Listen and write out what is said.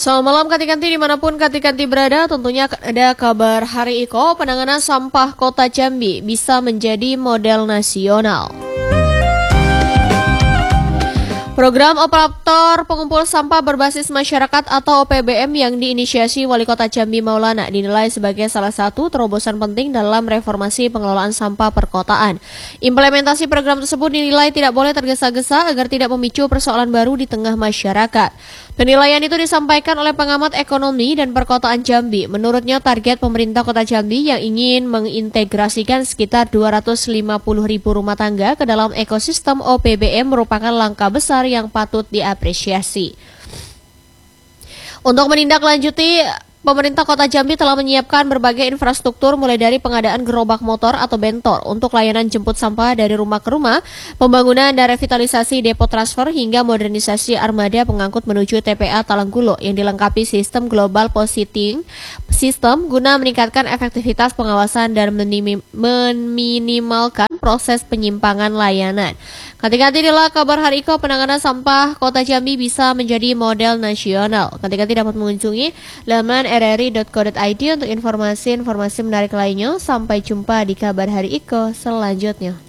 Selamat malam Kati-Kanti dimanapun Kati-Kanti berada, tentunya ada kabar Hari Iko, penanganan sampah Kota Jambi bisa menjadi model nasional. Program Operator Pengumpul Sampah Berbasis Masyarakat atau OPBM yang diinisiasi Wali Kota Jambi Maulana dinilai sebagai salah satu terobosan penting dalam reformasi pengelolaan sampah perkotaan. Implementasi program tersebut dinilai tidak boleh tergesa-gesa agar tidak memicu persoalan baru di tengah masyarakat. Penilaian itu disampaikan oleh pengamat ekonomi dan perkotaan Jambi. Menurutnya target pemerintah Kota Jambi yang ingin mengintegrasikan sekitar 250.000 rumah tangga ke dalam ekosistem OPBM merupakan langkah besar yang patut diapresiasi. Untuk menindaklanjuti, pemerintah Kota Jambi telah menyiapkan berbagai infrastruktur mulai dari pengadaan gerobak motor atau bentor untuk layanan jemput sampah dari rumah ke rumah, pembangunan dan revitalisasi depo transfer hingga modernisasi armada pengangkut menuju TPA Talanggulo yang dilengkapi sistem global positing sistem guna meningkatkan efektivitas pengawasan dan meminimalkan proses penyimpangan layanan. Kati-Kanti adalah kabar Hari Iko, penanganan sampah Kota Jambi bisa menjadi model nasional. Kati-Kanti dapat mengunjungi laman rri.co.id untuk informasi menarik lainnya. Sampai jumpa di kabar Hari Iko selanjutnya.